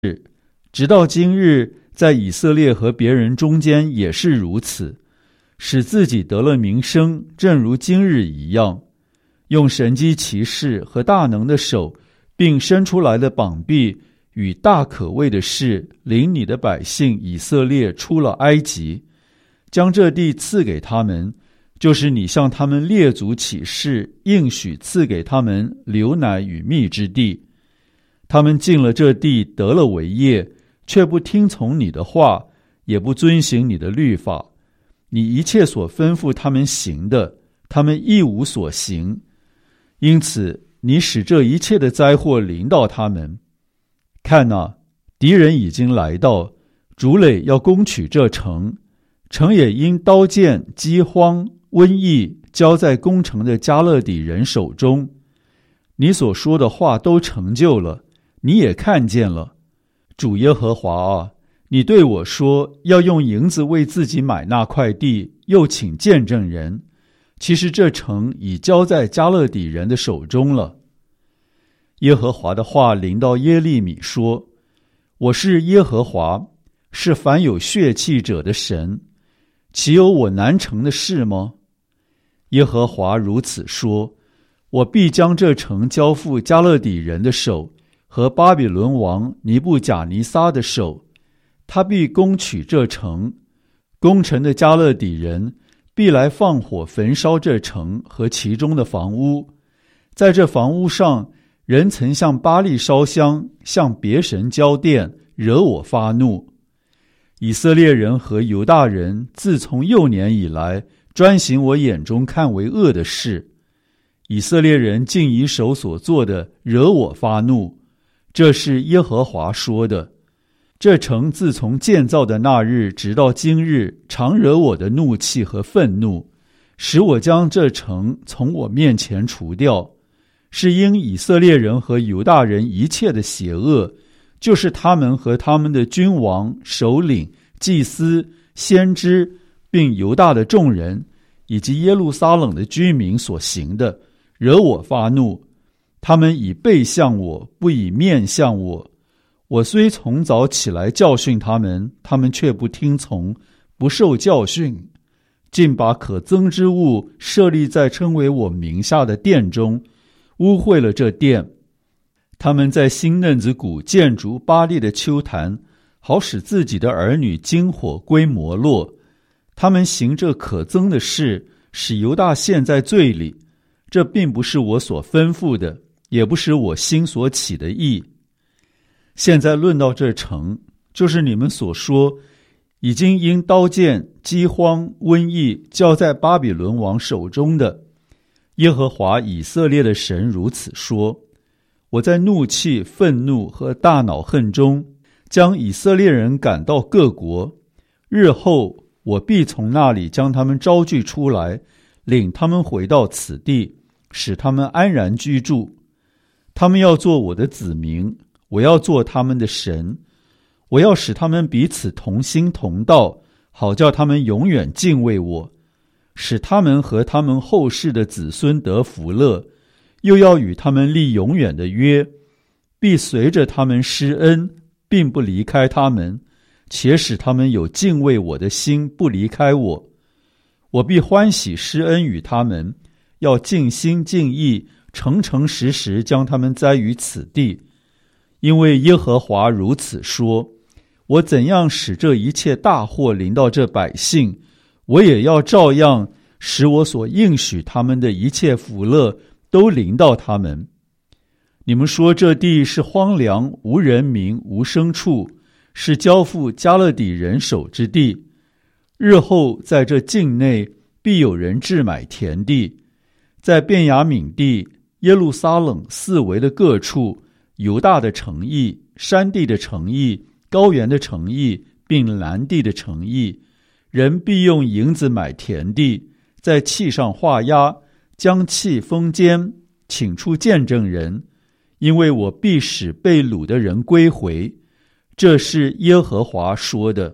直到今日，在以色列和别人中间也是如此，使自己得了名声，正如今日一样，用神机骑士和大能的手，并伸出来的膀臂与大可畏的事，领你的百姓以色列出了埃及，将这地赐给他们，就是你向他们列祖起誓，应许赐给他们流奶与蜜之地。他们进了这地，得了为业，却不听从你的话，也不遵行你的律法。你一切所吩咐他们行的，他们一无所行。因此你使这一切的灾祸临到他们。看哪，敌人已经来到，主垒要攻取这城，城也因刀剑、饥荒、瘟疫交在攻城的迦勒底人手中。你所说的话都成就了，你也看见了。主耶和华啊，你对我说，要用银子为自己买那块地，又请见证人。其实这城已交在迦勒底人的手中了。耶和华的话临到耶利米说，我是耶和华，是凡有血气者的神，岂有我难成的事吗？耶和华如此说，我必将这城交付迦勒底人的手和巴比伦王尼布甲尼撒的手，他必攻取这城，攻城的迦勒底人必来放火焚烧这城和其中的房屋。在这房屋上，人曾向巴力烧香，向别神交奠，惹我发怒。以色列人和犹大人自从幼年以来，专行我眼中看为恶的事。以色列人竟以手所做的惹我发怒，这是耶和华说的。这城自从建造的那日直到今日，常惹我的怒气和愤怒，使我将这城从我面前除掉。是因以色列人和犹大人一切的邪恶，就是他们和他们的君王、首领、祭司、先知，并犹大的众人，以及耶路撒冷的居民所行的，惹我发怒。他们以背向我，不以面向我。我虽从早起来教训他们，他们却不听从，不受教训，竟把可憎之物设立在称为我名下的殿中，污秽了这殿。他们在新嫩子谷建筑巴力的丘坛，好使自己的儿女经火归摩洛。他们行这可憎的事，使犹大陷在罪里。这并不是我所吩咐的，也不是我心所起的意。现在论到这城，就是你们所说已经因刀剑、饥荒、瘟疫交在巴比伦王手中的。耶和华以色列的神如此说，我在怒气、愤怒和大恼恨中，将以色列人赶到各国，日后我必从那里将他们招聚出来，领他们回到此地，使他们安然居住。他们要做我的子民，我要做他们的神。我要使他们彼此同心同道，好叫他们永远敬畏我，使他们和他们后世的子孙得福乐，又要与他们立永远的约，必随着他们施恩，并不离开他们，且使他们有敬畏我的心，不离开我。我必欢喜施恩与他们，要尽心尽意，诚诚实实将他们栽于此地。因为耶和华如此说，我怎样使这一切大祸临到这百姓，我也要照样使我所应许他们的一切福乐都临到他们。你们说这地是荒凉，无人民，无牲畜，是交付迦勒底人手之地。日后在这境内必有人置买田地，在便雅悯地、耶路撒冷四围的各处，犹大的城邑、山地的城邑、高原的城邑，并南地的城邑，人必用银子买田地，在契上画押，将契封缄，请出见证人，因为我必使被掳的人归回。这是耶和华说的。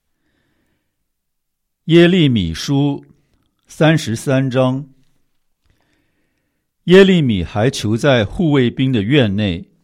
耶利米书33章。耶利米还囚在护卫兵的院内，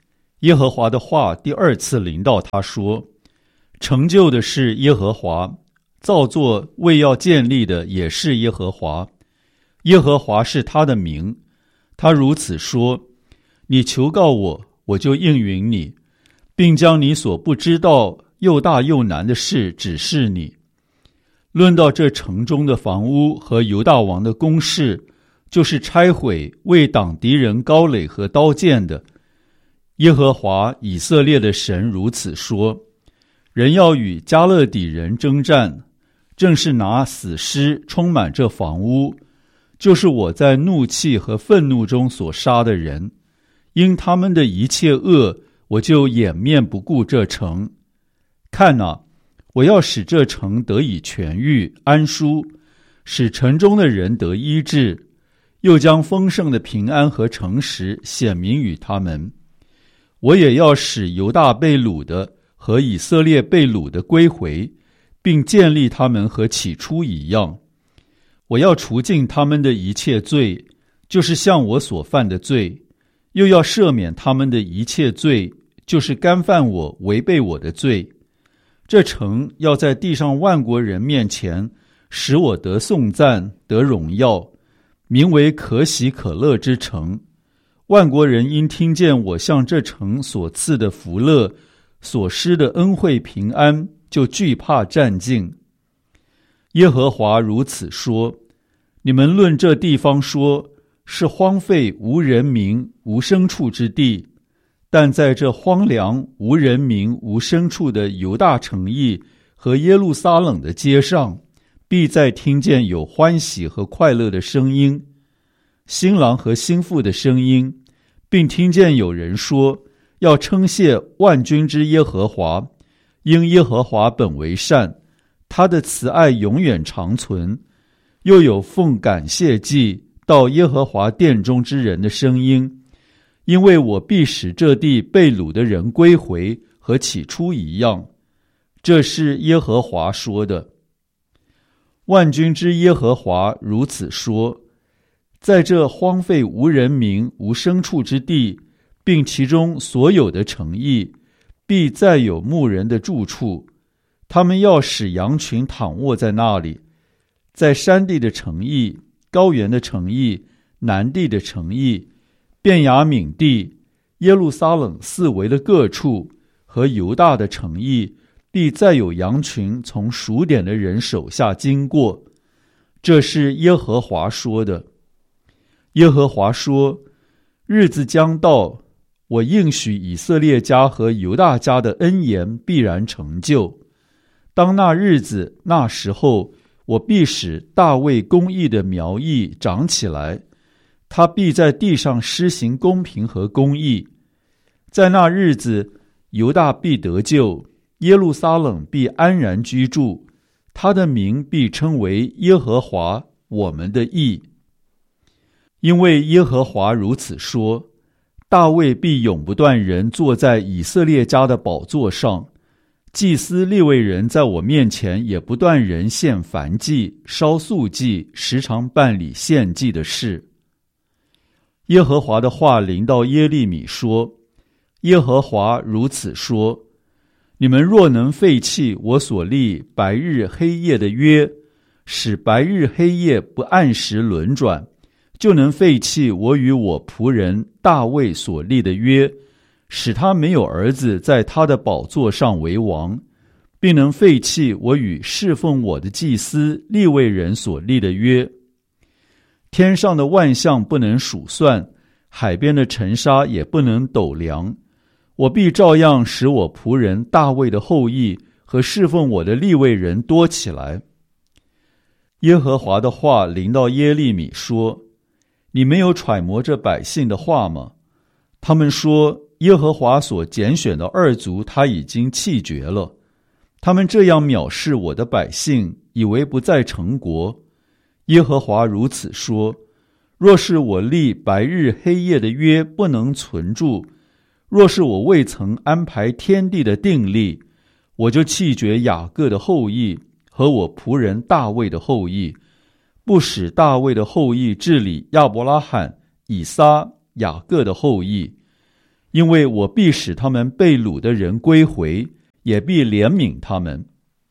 耶和华的话第二次临到他说：成就的是耶和华，造作为要建立的也是耶和华。耶和华是他的名。他如此说：你求告我，我就应允你，并将你所不知道又大又难的事指示你。论到这城中的房屋和犹大王的宫室，就是拆毁为挡敌人高垒和刀剑的，耶和华以色列的神如此说：人要与加勒底人征战，正是拿死尸充满这房屋，就是我在怒气和愤怒中所杀的人。因他们的一切恶，我就掩面不顾这城。看哪，我要使这城得以痊愈安舒，使城中的人得医治，又将丰盛的平安和诚实显明与他们。我也要使犹大被掳的和以色列被掳的归回，并建立他们和起初一样。我要除尽他们的一切罪，就是向我所犯的罪，又要赦免他们的一切罪，就是干犯我违背我的罪。这城要在地上万国人面前使我得颂赞得荣耀，名为可喜可乐之城。万国人因听见我向这城所赐的福乐，所施的恩惠平安，就惧怕战兢。耶和华如此说：你们论这地方说，是荒废无人民无牲畜之地，但在这荒凉无人民无牲畜的犹大城邑和耶路撒冷的街上，必再听见有欢喜和快乐的声音，新郎和新妇的声音，并听见有人说，要称谢万军之耶和华，因耶和华本为善，他的慈爱永远长存。又有奉感谢祭到耶和华殿中之人的声音，因为我必使这地被掳的人归回，和起初一样。这是耶和华说的。万军之耶和华如此说：在这荒废无人民无牲畜之地，并其中所有的城邑，必再有牧人的住处，他们要使羊群躺卧在那里。在山地的城邑、高原的城邑、南地的城邑、便雅悯地、耶路撒冷四围的各处和犹大的城邑，必再有羊群从数点的人手下经过。这是耶和华说的。耶和华说：日子将到，我应许以色列家和犹大家的恩言必然成就。当那日子那时候，我必使大卫公义的苗裔长起来，他必在地上施行公平和公义。在那日子，犹大必得救，耶路撒冷必安然居住，他的名必称为耶和华我们的义。因为耶和华如此说：大卫必永不断人坐在以色列家的宝座上，祭司利未人在我面前也不断人献燔祭、烧素祭，时常办理献祭的事。耶和华的话临到耶利米说：耶和华如此说：你们若能废弃我所立白日黑夜的约，使白日黑夜不按时轮转，就能废弃我与我仆人大卫所立的约，使他没有儿子在他的宝座上为王，并能废弃我与侍奉我的祭司利未人所立的约。天上的万象不能数算，海边的尘沙也不能斗量，我必照样使我仆人大卫的后裔和侍奉我的利未人多起来。耶和华的话临到耶利米说：你没有揣摩这百姓的话吗？他们说，耶和华所拣选的二族他已经弃绝了。他们这样藐视我的百姓，以为不再成国。耶和华如此说：若是我立白日黑夜的约不能存住，若是我未曾安排天地的定例，我就弃绝雅各的后裔和我仆人大卫的后裔，不使大卫的后裔治理亚伯拉罕、以撒、雅各的后裔。 因为我必使他们被掳的人归回，也必怜悯他们。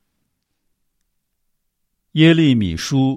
耶利米书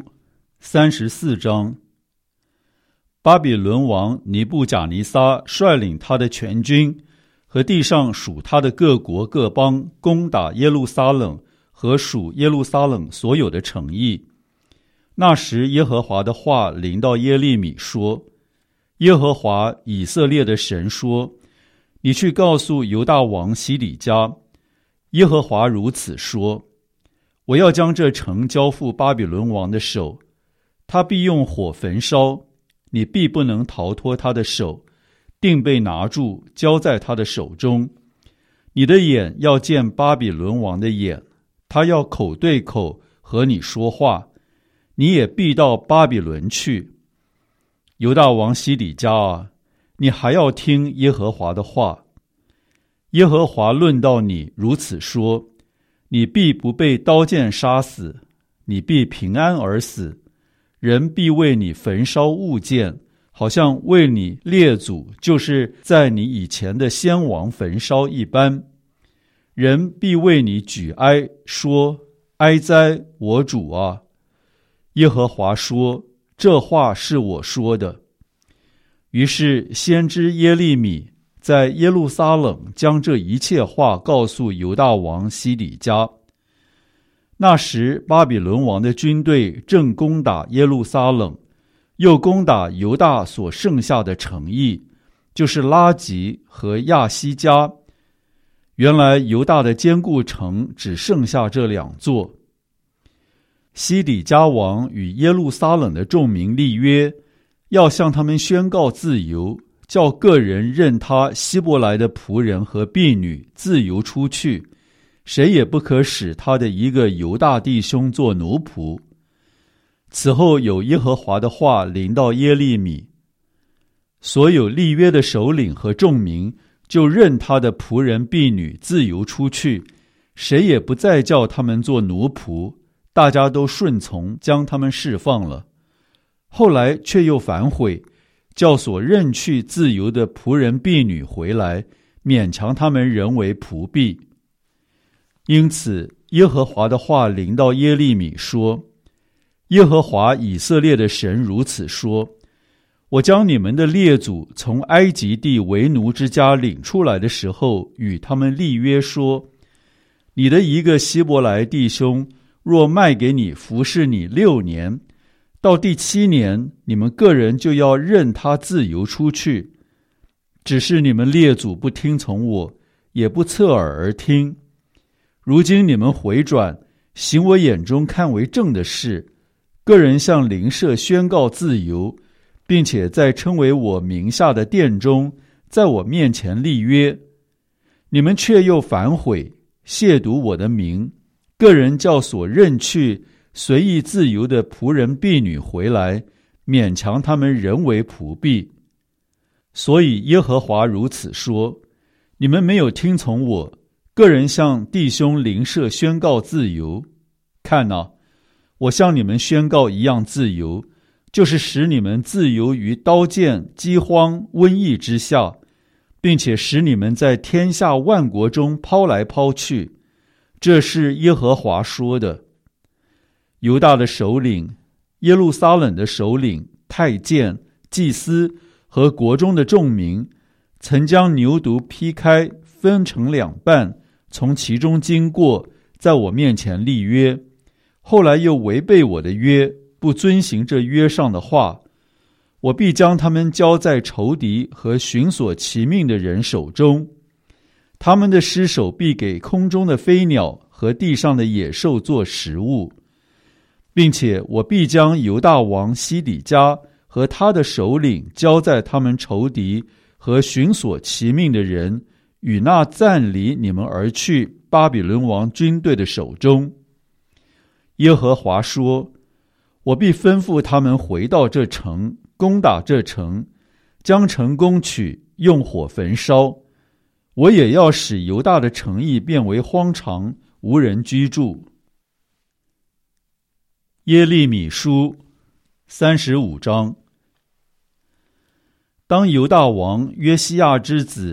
34章。巴比伦王尼布甲尼撒率领他的全军和地上属他的各国各邦，攻打耶路撒冷和属耶路撒冷所有的城邑。那时耶和华的话临到耶利米说：耶和华以色列的神说，你去告诉犹大王西底家，耶和华如此说，我要将这城交付巴比伦王的手，他必用火焚烧，你必不能逃脱他的手，定被拿住，交在他的手中。你的眼要见巴比伦王的眼，他要口对口和你说话，你也必到巴比伦去。犹大王西底家啊，你还要听耶和华的话。耶和华论到你如此说，你必不被刀剑杀死，你必平安而死，人必为你焚烧物件，好像为你列祖，就是在你以前的先王焚烧一般。人必为你举哀，说：哀哉，我主啊！耶和华说，这话是我说的。于是先知耶利米在耶路撒冷将这一切话告诉犹大王西底家。那时巴比伦王的军队正攻打耶路撒冷，又攻打犹大所剩下的城邑，就是拉吉和亚西加。原来犹大的坚固城只剩下这2座。西底家王与耶路撒冷的众民立约，要向他们宣告自由，叫个人任他希伯来的仆人和婢女自由出去，谁也不可使他的一个犹大弟兄做奴仆。此后有耶和华的话临到耶利米，所有立约的首领和众民就任他的仆人婢女自由出去，谁也不再叫他们做奴仆，大家都顺从，将他们释放了。后来却又反悔，叫所任去自由的仆人婢女回来，勉强他们仍为仆婢。因此耶和华的话临到耶利米说：耶和华以色列的神如此说，我将你们的列祖从埃及地为奴之家领出来的时候，与他们立约说，你的一个希伯来弟兄若卖给你服侍你6年，到第7年，你们个人就要任他自由出去。只是你们列祖不听从我，也不侧耳而听。如今你们回转，行我眼中看为正的事，个人向邻舍宣告自由，并且在称为我名下的殿中，在我面前立约。你们却又反悔，亵渎我的名，个人叫所任去随意自由的仆人婢女回来，勉强他们人为仆婢。所以耶和华如此说，你们没有听从我，个人向弟兄邻舍宣告自由。看哪，我向你们宣告一样自由，就是使你们自由于刀剑、饥荒、瘟疫之下，并且使你们在天下万国中抛来抛去。这是耶和华说的。犹大的首领、耶路撒冷的首领、太监、祭司和国中的众民，曾将牛犊劈开，分成2半，从其中经过，在我面前立约。后来又违背我的约，不遵行这约上的话，我必将他们交在仇敌和寻索其命的人手中，他们的尸首必给空中的飞鸟和地上的野兽做食物，并且我必将犹大王西底家和他的首领交在他们仇敌和寻索其命的人与那暂离你们而去巴比伦王军队的手中。耶和华说，我必吩咐他们回到这城，攻打这城，将城攻取，用火焚烧。我也要使犹大的城邑变为荒场，无人居住。耶利米书35章。当犹大王约西亚之子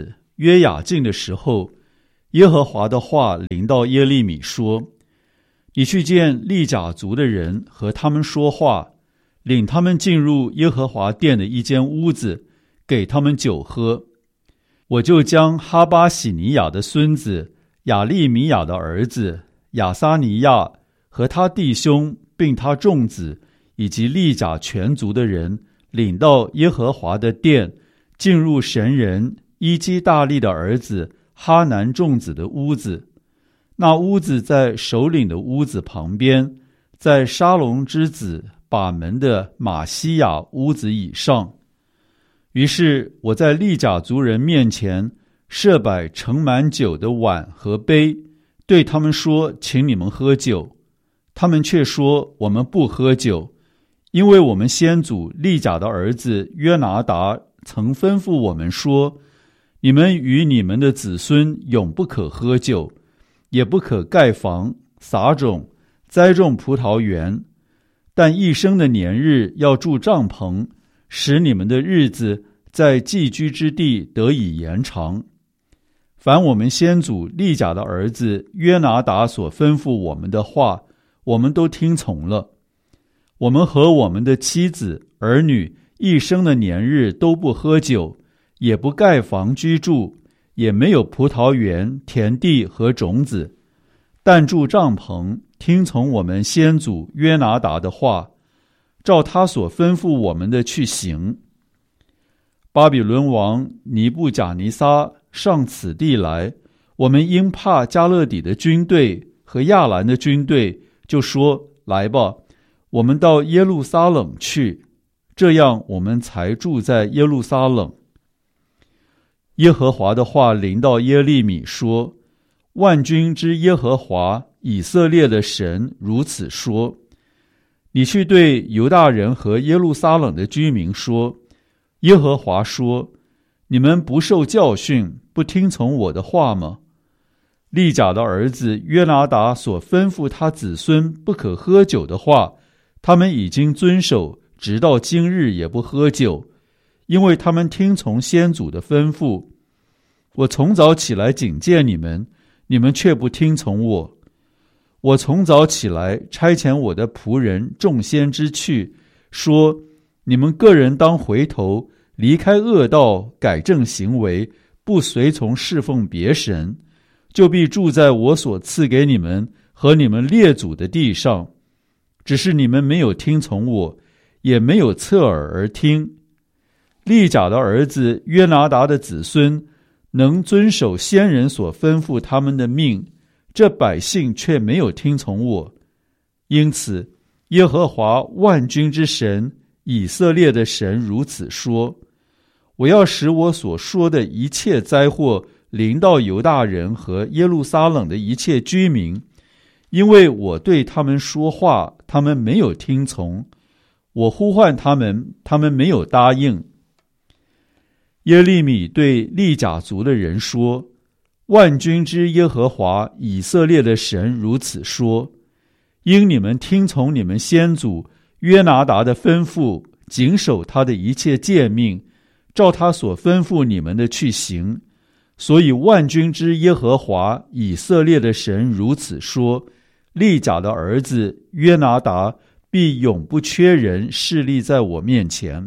约雅敬的时候，耶和华的话临到耶利米说：你去见利甲族的人，和他们说话，领他们进入耶和华殿的一间屋子，给他们酒喝。我就将哈巴喜尼亚的孙子亚利米亚的儿子亚撒尼亚和他弟兄并他众子以及利甲全族的人领到耶和华的殿，进入神人伊基大利的儿子哈南众子的屋子。那屋子在首领的屋子旁边，在沙龙之子把门的马西亚屋子以上。于是我在利甲族人面前设摆盛满酒的碗和杯，对他们说：请你们喝酒。他们却说：我们不喝酒，因为我们先祖利甲的儿子约拿达曾吩咐我们说：你们与你们的子孙永不可喝酒，也不可盖房、撒种、栽种葡萄园，但一生的年日要住帐篷，使你们的日子在寄居之地得以延长。凡我们先祖利甲的儿子约拿达所吩咐我们的话，我们都听从了。我们和我们的妻子、儿女一生的年日都不喝酒，也不盖房居住，也没有葡萄园、田地和种子，但住帐篷，听从我们先祖约拿达的话，照他所吩咐我们的去行。巴比伦王尼布甲尼撒上此地来，我们因怕加勒底的军队和亚兰的军队，就说：来吧，我们到耶路撒冷去。这样我们才住在耶路撒冷。耶和华的话临到耶利米说：万军之耶和华以色列的神如此说：你去对犹大人和耶路撒冷的居民说，耶和华说：你们不受教训，不听从我的话吗？利甲的儿子约拿达所吩咐他子孙不可喝酒的话，他们已经遵守，直到今日也不喝酒，因为他们听从先祖的吩咐。我从早起来警戒你们，你们却不听从我。我从早起来差遣我的仆人众先知去，说：你们个人当回头，离开恶道，改正行为，不随从侍奉别神，就必住在我所赐给你们和你们列祖的地上。只是你们没有听从我，也没有侧耳而听。利甲的儿子约拿达的子孙能遵守先人所吩咐他们的命，这百姓却没有听从我。因此耶和华万军之神以色列的神如此说：我要使我所说的一切灾祸临到犹大人和耶路撒冷的一切居民，因为我对他们说话，他们没有听从；我呼唤他们，他们没有答应。耶利米对利甲族的人说：万军之耶和华以色列的神如此说：因你们听从你们先祖约拿达的吩咐，谨守他的一切诫命，照他所吩咐你们的去行，所以万军之耶和华以色列的神如此说：利甲的儿子约拿达必永不缺人侍立在我面前。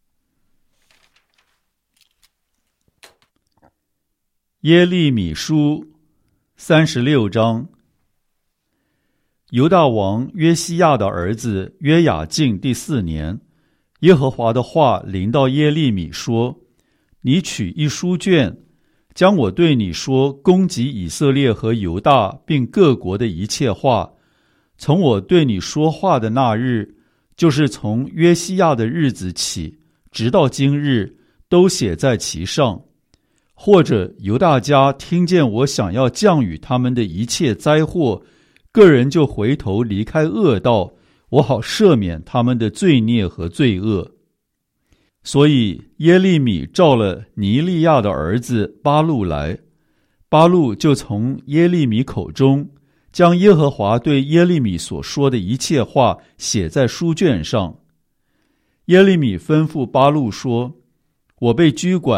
耶利米书36章。犹大王约西亚的儿子约雅敬第4年，耶和华的话临到耶利米说：你取一书卷，将我对你说攻击以色列和犹大并各国的一切话，从我对你说话的那日，就是从约西亚的日子起，直到今日，都写在其上。或者犹大家听见我想要降雨他们的一切灾祸，个人就回头离开恶道，我好赦免他们的罪孽和罪恶。所以耶利米召了尼利亚的儿子巴录来，巴录就从耶利米口中将耶和华对耶利米所说的一切话写在书卷上。耶利米吩咐巴录说：我被拘管，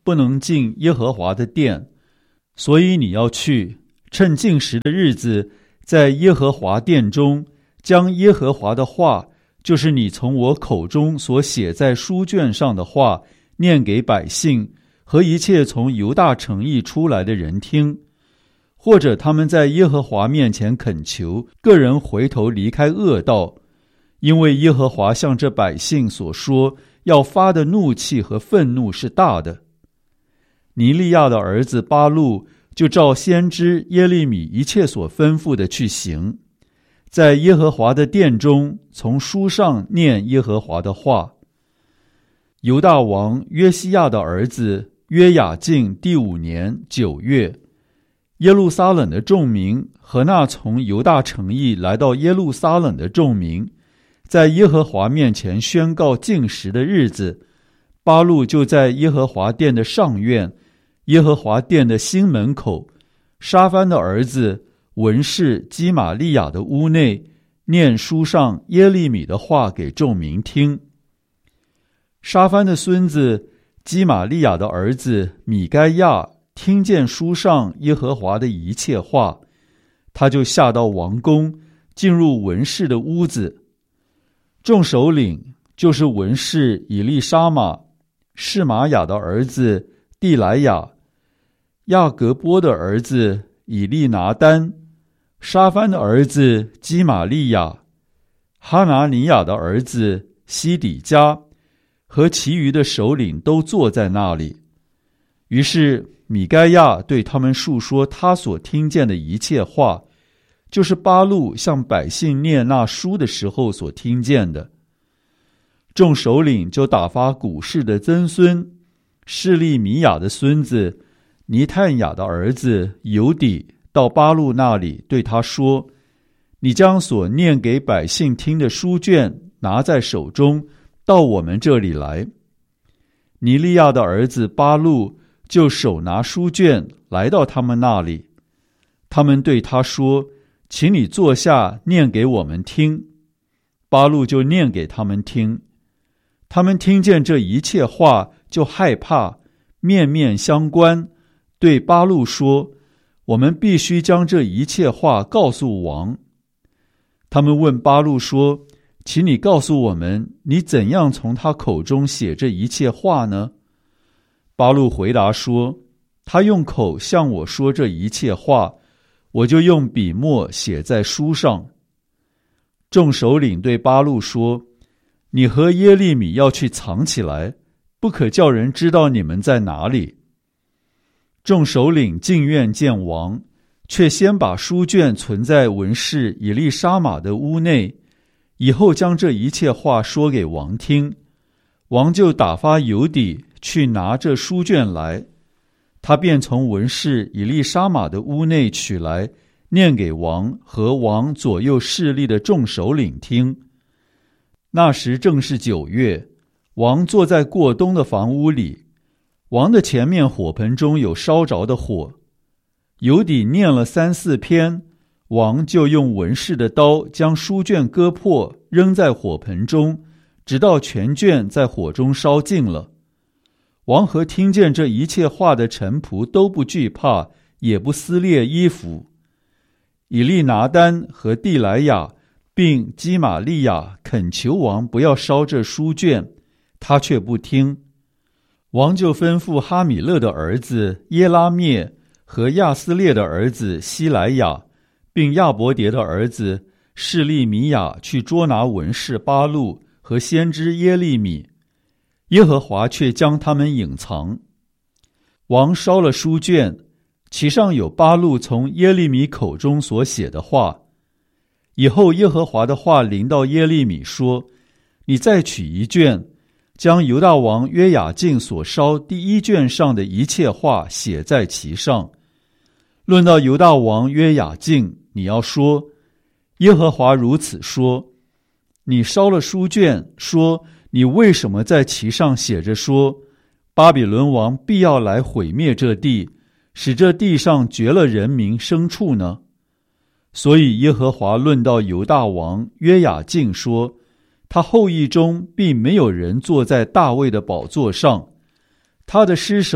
不能进耶和华的殿，所以你要去，趁禁食的日子，在耶和华殿中，将耶和华的话，就是你从我口中所写在书卷上的话，念给百姓和一切从犹大城邑出来的人听。或者他们在耶和华面前恳求，个人回头离开恶道，因为耶和华向这百姓所说要发的怒气和愤怒是大的。尼利亚的儿子巴录就照先知耶利米一切所吩咐的去行，在耶和华的殿中从书上念耶和华的话。犹大王约西亚的儿子约雅敬第5年9月，耶路撒冷的众民和那从犹大城邑来到耶路撒冷的众民，在耶和华面前宣告禁食的日子，巴录就在耶和华殿的上院，耶和华殿的新门口，沙番的儿子文士基玛利亚的屋内，念书上耶利米的话给众民听。沙番的孙子基玛利亚的儿子米该亚听见书上耶和华的一切话，他就下到王宫，进入文士的屋子。众首领就是文士以利沙玛、示玛雅的儿子蒂莱雅、亚革波的儿子以利拿丹、沙番的儿子基玛利亚、哈拿尼亚的儿子西底家和其余的首领都坐在那里。于是米该亚对他们述说他所听见的一切话，就是巴录向百姓念那书的时候所听见的。众首领就打发古示的曾孙示利米亚的孙子尼探雅的儿子犹底到巴录那里，对他说：你将所念给百姓听的书卷拿在手中，到我们这里来。尼利亚的儿子巴录就手拿书卷来到他们那里，他们对他说：请你坐下，念给我们听。巴录就念给他们听。他们听见这一切话，就害怕，面面相关，对巴录说：我们必须将这一切话告诉王。他们问巴录说：请你告诉我们，你怎样从他口中写这一切话呢？巴录回答说：他用口向我说这一切话，我就用笔墨写在书上。众首领对巴录说：你和耶利米要去藏起来，不可叫人知道你们在哪里。众首领进院见王，却先把书卷存在文士以利沙玛的屋内，以后将这一切话说给王听。王就打发犹底去拿这书卷来，他便从文士以利沙玛的屋内取来，念给王和王左右势力的众首领听。那时正是9月，王坐在过冬的房屋里，王的前面火盆中有烧着的火。犹底念了3、4篇，王就用文士的刀将书卷割破，扔在火盆中，直到全卷在火中烧尽了。王和听见这一切话的臣仆都不惧怕，也不撕裂衣服。以利拿丹和蒂莱雅并基玛利亚恳求王不要烧这书卷，他却不听。王就吩咐哈米勒的儿子耶拉灭和亚斯列的儿子希莱亚，并亚伯迭的儿子示利米亚去捉拿文士巴录和先知耶利米，耶和华却将他们隐藏。王烧了书卷，其上有巴录从耶利米口中所写的话。以后耶和华的话临到耶利米说：你再取一卷，将犹大王约雅敬所烧第1卷上的一切话写在其上。论到犹大王约雅敬，你要说：耶和华如此说，你烧了书卷，说你为什么在其上写着说，巴比伦王必要来毁灭这地，使这地上绝了人民牲畜呢？所以耶和华论到犹大王约雅敬说，他后裔中必没有人坐在大卫的宝座上，他的尸首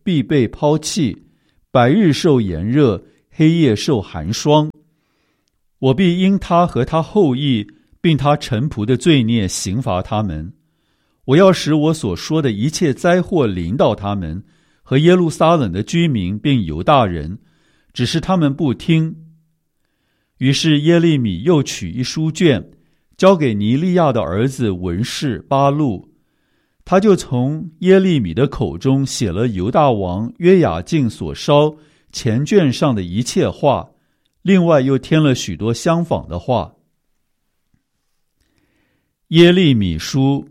必被抛弃，白日受炎热，黑夜受寒霜。我必因他和他后裔并他臣仆的罪孽刑罚他们。我要使我所说的一切灾祸临到他们和耶路撒冷的居民并犹大人，只是他们不听。于是耶利米又取一书卷，交给尼利亚的儿子文士巴录，他就从耶利米的口中写了犹大王约雅敬所烧前卷上的一切话，另外又添了许多相仿的话。耶利米书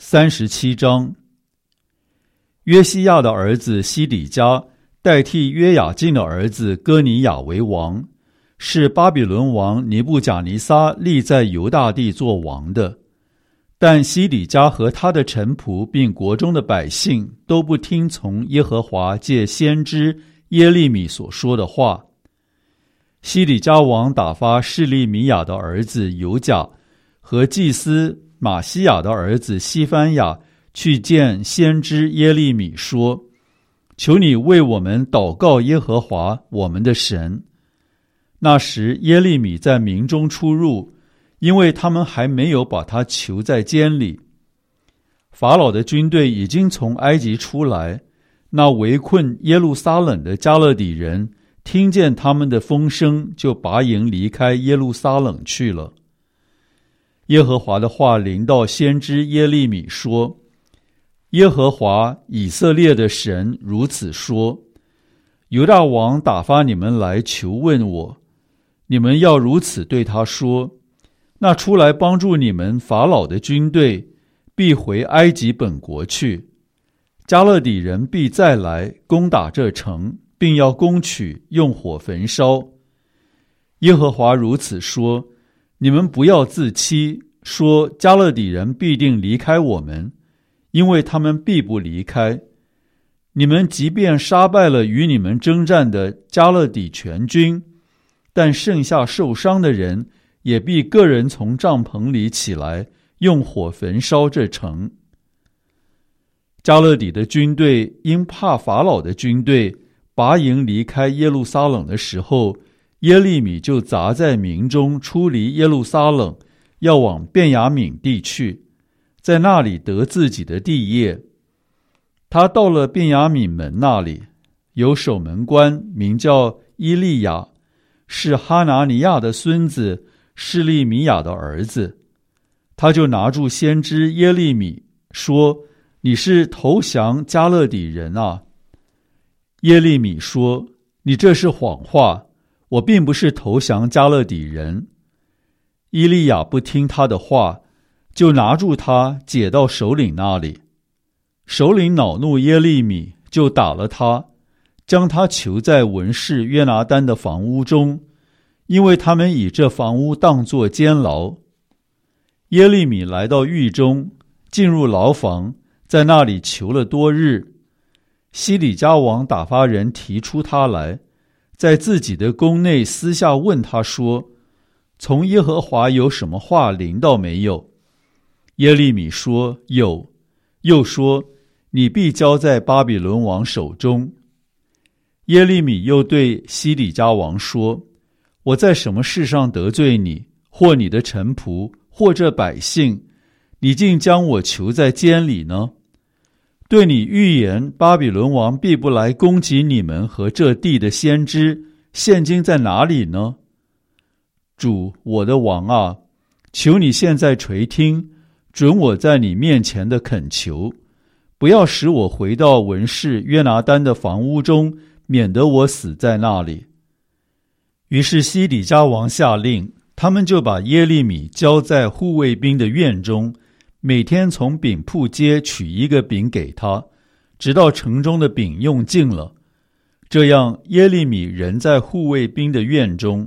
37章。约西亚的儿子西底家代替约雅敬的儿子哥尼雅为王，是巴比伦王尼布甲尼撒立在犹大地做王的。但西底家和他的臣仆并国中的百姓都不听从耶和华借先知耶利米所说的话。西底家王打发示利米亚的儿子犹甲和祭司马西亚的儿子西番雅去见先知耶利米说：求你为我们祷告耶和华我们的神。那时耶利米在民中出入，因为他们还没有把他囚在监里。法老的军队已经从埃及出来，那围困耶路撒冷的加勒底人听见他们的风声，就拔营离开耶路撒冷去了。耶和华的话临到先知耶利米说：耶和华以色列的神如此说：犹大王打发你们来求问我，你们要如此对他说：那出来帮助你们法老的军队必回埃及本国去，加勒底人必再来攻打这城，并要攻取，用火焚烧。耶和华如此说：你们不要自欺，说加勒底人必定离开我们，因为他们必不离开。你们即便杀败了与你们征战的加勒底全军，但剩下受伤的人也必个人从帐篷里起来，用火焚烧这城。加勒底的军队因怕法老的军队，拔营离开耶路撒冷的时候，耶利米就杂在民中出离耶路撒冷，要往便雅悯地去，在那里得自己的地业。他到了便雅悯门那里，有守门官名叫伊利亚，是哈拿尼亚的孙子示利米亚的儿子。他就拿住先知耶利米说：你是投降加勒底人啊？耶利米说：你这是谎话，我并不是投降加勒底人。伊利亚不听他的话，就拿住他解到首领那里。首领恼怒耶利米，就打了他，将他囚在文士约拿单的房屋中，因为他们以这房屋当作监牢。耶利米来到狱中，进入牢房，在那里囚了多日。西底家王打发人提出他来，在自己的宫内私下问他说：从耶和华有什么话临到没有？耶利米说：有。又说：你必交在巴比伦王手中。耶利米又对西底家王说：我在什么事上得罪你，或你的臣仆，或这百姓，你竟将我囚在监里呢？对你预言巴比伦王必不来攻击你们和这地的先知，现今在哪里呢？主我的王啊，求你现在垂听，准我在你面前的恳求，不要使我回到文士约拿单的房屋中，免得我死在那里。于是西底家王下令，他们就把耶利米交在护卫兵的院中，每天从饼铺街取一个饼给他，直到城中的饼用尽了。这样耶利米仍在护卫兵的院中。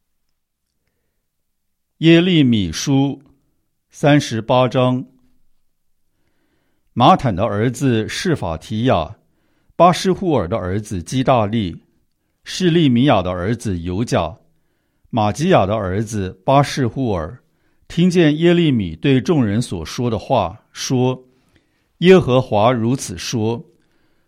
耶利米书38章。马坦的儿子示法提亚，巴施户尔的儿子基大利，示利米亚的儿子犹甲，玛基亚的儿子巴施户尔，听见耶利米对众人所说的话，说：耶和华如此说：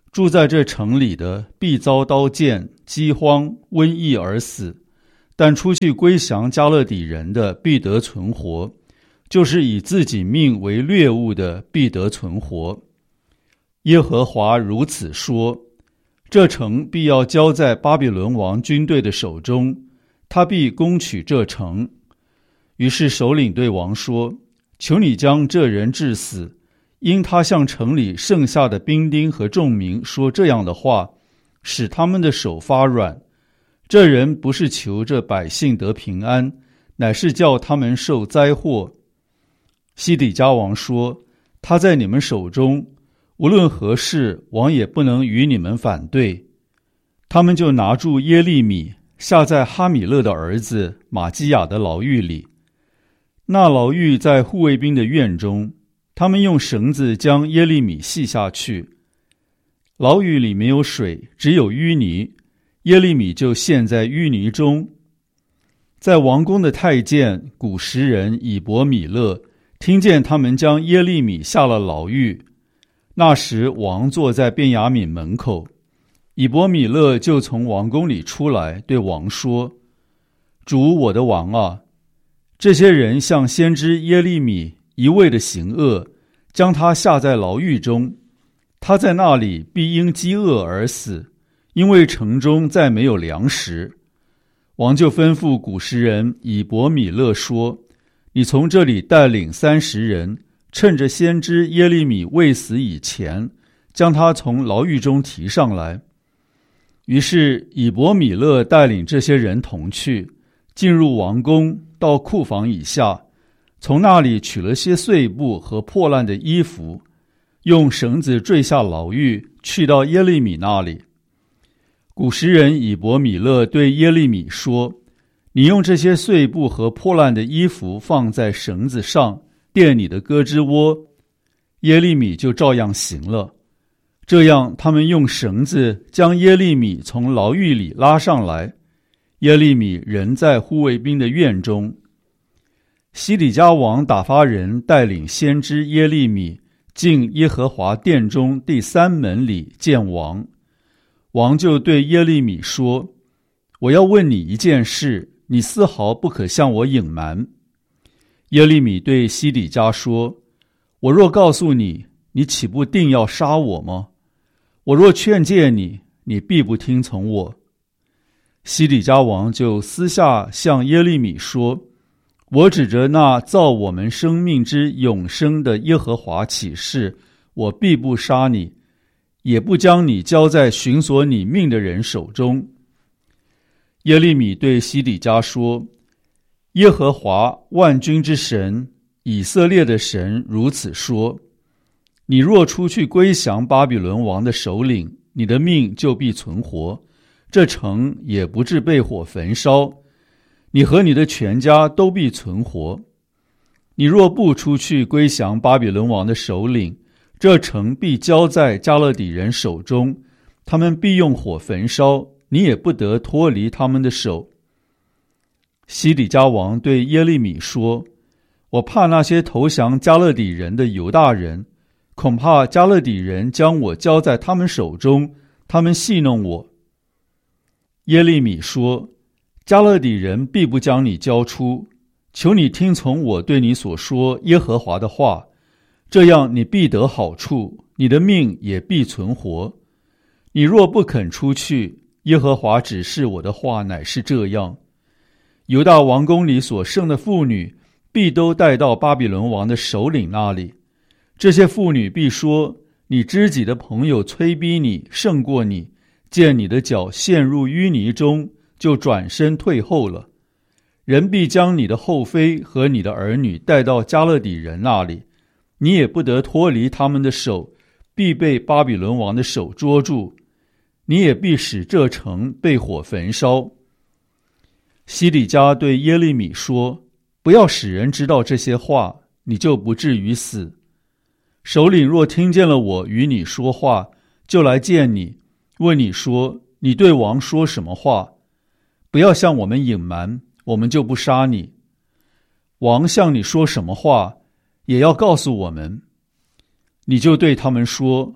住在这城里的必遭刀剑、饥荒、瘟疫而死，但出去归降加勒底人的必得存活，就是以自己命为掠物的必得存活。耶和华如此说，这城必要交在巴比伦王军队的手中，他必攻取这城。于是首领对王说，求你将这人治死，因他向城里剩下的兵丁和众民说这样的话，使他们的手发软。这人不是求这百姓得平安，乃是叫他们受灾祸。西底家王说，他在你们手中，无论何事，王也不能与你们反对。他们就拿住耶利米，下在哈米勒的儿子马基亚的牢狱里。那牢狱在护卫兵的院中，他们用绳子将耶利米系下去。牢狱里没有水，只有淤泥，耶利米就陷在淤泥中。在王宫的太监古时人以伯米勒听见他们将耶利米下了牢狱，那时王坐在便雅悯门口，以伯米勒就从王宫里出来，对王说，主我的王啊，这些人向先知耶利米一味的行恶，将他下在牢狱中，他在那里必因饥饿而死，因为城中再没有粮食。王就吩咐古时人以伯米勒说，你从这里带领30人，趁着先知耶利米未死以前，将他从牢狱中提上来。于是以伯米勒带领这些人同去，进入王宫，到库房以下，从那里取了些碎布和破烂的衣服，用绳子坠下牢狱，去到耶利米那里。古时人以伯米勒对耶利米说，你用这些碎布和破烂的衣服放在绳子上，垫你的胳肢窝。耶利米就照样行了。这样他们用绳子将耶利米从牢狱里拉上来，耶利米仍在护卫兵的院中。西底家王打发人带领先知耶利米进耶和华殿中第3门里见王。王就对耶利米说，我要问你一件事，你丝毫不可向我隐瞒。耶利米对西底家说，我若告诉你，你岂不定要杀我吗？我若劝诫你，你必不听从我。西底家王就私下向耶利米说，我指着那造我们生命之永生的耶和华起誓，我必不杀你，也不将你交在寻索你命的人手中。耶利米对西底家说，耶和华万军之神，以色列的神如此说，你若出去归降巴比伦王的首领，你的命就必存活，这城也不致被火焚烧，你和你的全家都必存活。你若不出去归降巴比伦王的首领，这城必交在加勒底人手中，他们必用火焚烧，你也不得脱离他们的手。西底家王对耶利米说，我怕那些投降加勒底人的犹大人，恐怕加勒底人将我交在他们手中，他们戏弄我。耶利米说，加勒底人必不将你交出，求你听从我对你所说耶和华的话，这样你必得好处，你的命也必存活。你若不肯出去，耶和华指示我的话乃是这样，犹大王宫里所剩的妇女必都带到巴比伦王的首领那里，这些妇女必说，你知己的朋友催逼你胜过你，见你的脚陷入淤泥中，就转身退后了。人必将你的后妃和你的儿女带到加勒底人那里，你也不得脱离他们的手，必被巴比伦王的手捉住，你也必使这城被火焚烧。西底家对耶利米说，不要使人知道这些话，你就不至于死。首领若听见了我与你说话，就来见你，问你说，你对王说什么话？不要向我们隐瞒，我们就不杀你。王向你说什么话，也要告诉我们。你就对他们说，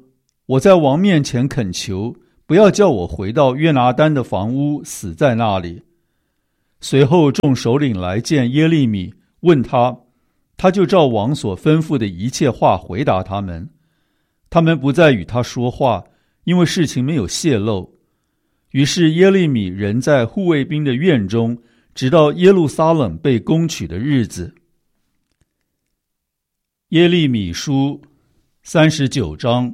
我在王面前恳求，不要叫我回到约拿单的房屋，死在那里。”随后众首领来见耶利米，问他，他就照王所吩咐的一切话回答他们。他们不再与他说话，因为事情没有泄露。于是耶利米仍在护卫兵的院中，直到耶路撒冷被攻取的日子。耶利米书39章。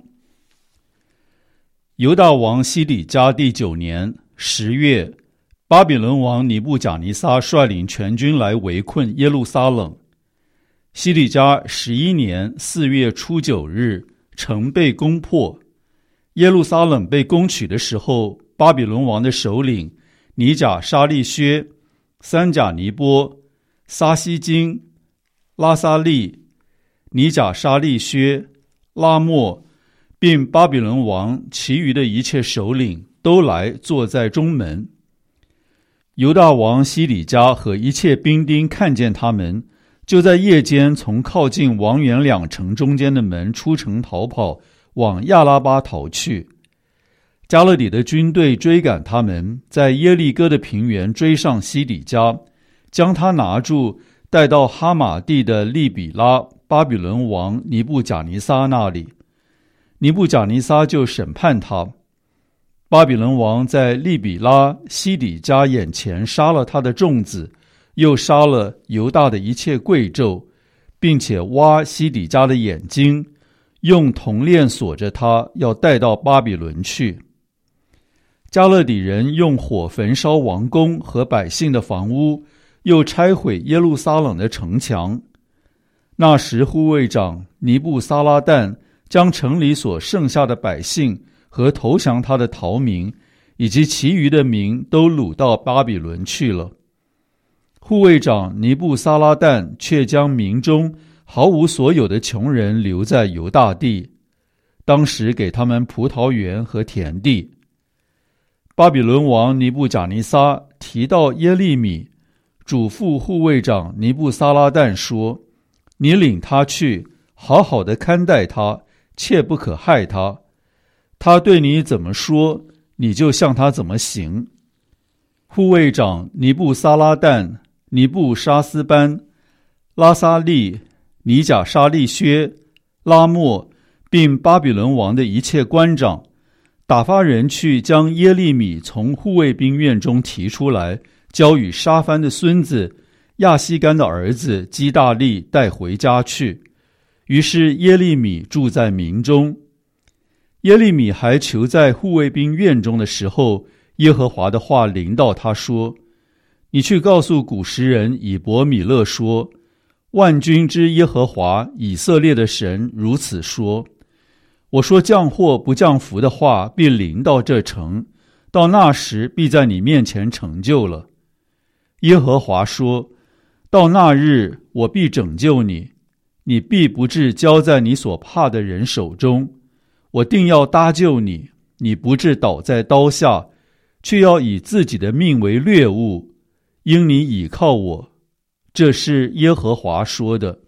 犹大王西底家第9年10月，巴比伦王尼布甲尼撒率领全军来围困耶路撒冷。西底家11年4月初9日，城被攻破。耶路撒冷被攻取的时候，巴比伦王的首领尼甲沙利薛、三甲尼波、撒西金、拉撒利、尼甲沙利薛、拉莫，并巴比伦王其余的一切首领都来坐在中门。犹大王西底家和一切兵丁看见他们，就在夜间从靠近王园2城中间的门出城逃跑，往亚拉巴逃去。加勒底的军队追赶他们，在耶利哥的平原追上西底家，将他拿住，带到哈马地的利比拉巴比伦王尼布甲尼撒那里。尼布甲尼撒就审判他。巴比伦王在利比拉西底家眼前杀了他的众子，又杀了犹大的一切贵胄，并且挖西底家的眼睛，用铜链锁着他，要带到巴比伦去。加勒底人用火焚烧王宫和百姓的房屋，又拆毁耶路撒冷的城墙。那时护卫长尼布撒拉旦将城里所剩下的百姓和投降他的逃民，以及其余的民都掳到巴比伦去了。护卫长尼布撒拉旦却将民中毫无所有的穷人留在犹大地，当时给他们葡萄园和田地。巴比伦王尼布甲尼撒提到耶利米，嘱咐护卫长尼布撒拉旦说：“你领他去，好好的看待他，切不可害他。他对你怎么说，你就向他怎么行。”护卫长尼布撒拉旦、尼布沙斯班、拉撒利、尼甲沙利薛、拉莫，并巴比伦王的一切官长，打发人去将耶利米从护卫兵院中提出来，交与沙番的孙子亚西干的儿子基大利带回家去。于是耶利米住在民中。耶利米还囚在护卫兵院中的时候，耶和华的话临到他说：“你去告诉古时人以伯米勒说，万军之耶和华以色列的神如此说，我说降祸不降福的话必临到这城，到那时必在你面前成就了。耶和华说，到那日我必拯救你，你必不致交在你所怕的人手中，我定要搭救你，你不致倒在刀下，却要以自己的命为掠物，因你倚靠我。这是耶和华说的。”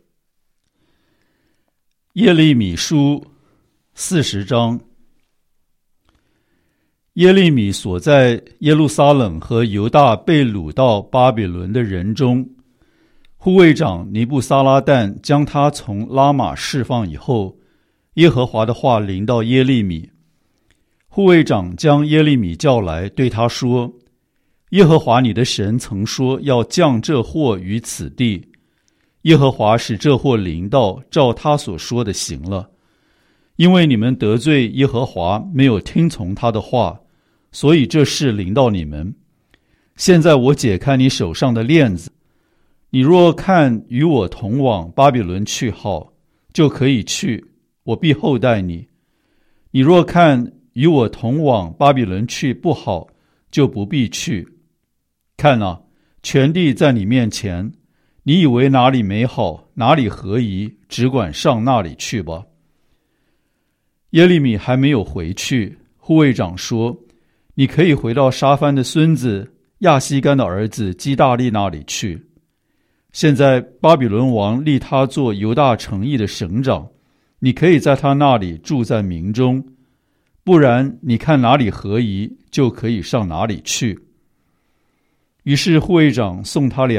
耶利米书40章。耶利米所在耶路撒冷和犹大被掳到巴比伦的人中，护卫长尼布撒拉旦将他从拉玛释放以后，耶和华的话临到耶利米。护卫长将耶利米叫来，对他说：“耶和华你的神曾说要降这祸于此地，耶和华使这祸临到，照他所说的行了。因为你们得罪耶和华，没有听从他的话，所以这事临到你们。现在我解开你手上的链子，你若看与我同往巴比伦去好，就可以去，我必厚待你；你若看与我同往巴比伦去不好，就不必去。看啊，全地在你面前，你以为哪里美好，哪里合宜，只管上那里去吧。”耶利米还没有回去，护卫长说：“你可以回到沙番的孙子亚西干的儿子基大利那里去。现在巴比伦王立他做犹大城邑的省长，你可以在他那里住在民中。 不然你看哪里合宜，就可以上哪里去。”于是护卫长送他